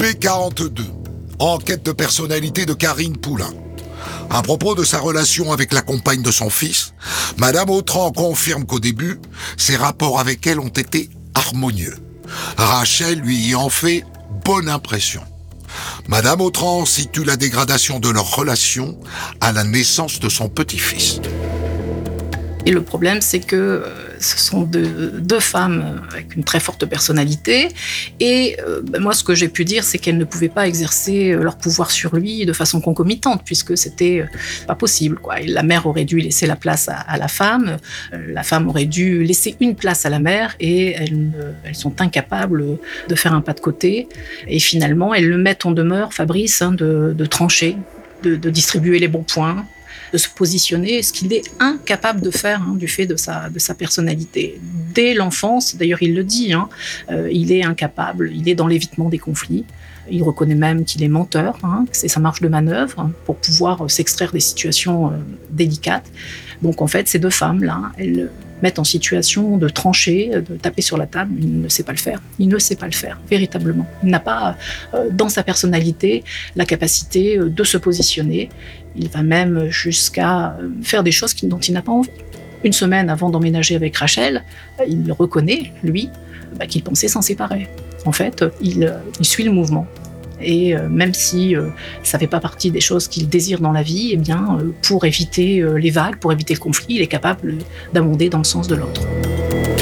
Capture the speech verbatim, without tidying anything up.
B quarante-deux, enquête de personnalité de Karine Poulain. À propos de sa relation avec la compagne de son fils, Madame Autran confirme qu'au début, ses rapports avec elle ont été harmonieux. Rachel lui y en fait bonne impression. Madame Autran situe la dégradation de leur relation à la naissance de son petit-fils. Et le problème, c'est que euh, ce sont deux, deux femmes avec une très forte personnalité. Et euh, ben moi, ce que j'ai pu dire, c'est qu'elles ne pouvaient pas exercer leur pouvoir sur lui de façon concomitante, puisque c'était euh, pas possible, quoi. Et la mère aurait dû laisser la place à, à la femme, euh, la femme aurait dû laisser une place à la mère, et elles, euh, elles sont incapables de faire un pas de côté. Et finalement, elles le mettent en demeure, Fabrice, hein, de, de trancher, de, de distribuer les bons points, de se positionner, ce qu'il est incapable de faire, hein, du fait de sa, de sa personnalité. Dès l'enfance, d'ailleurs il le dit, hein, euh, il est incapable, il est dans l'évitement des conflits. Il reconnaît même qu'il est menteur, hein, que c'est sa marge de manœuvre, hein, pour pouvoir s'extraire des situations euh, délicates. Donc en fait, ces deux femmes-là, elles mettent en situation de trancher, de taper sur la table. Il ne sait pas le faire. Il ne sait pas le faire, véritablement. Il n'a pas, euh, dans sa personnalité, la capacité euh, de se positionner. Il va même jusqu'à euh, faire des choses dont il n'a pas envie. Une semaine avant d'emménager avec Rachel, il reconnaît, lui, bah, qu'il pensait s'en séparer. En fait, il, il suit le mouvement. Et euh, même si euh, ça ne fait pas partie des choses qu'il désire dans la vie, eh bien, euh, pour éviter euh, les vagues, pour éviter le conflit, il est capable d'abonder dans le sens de l'autre.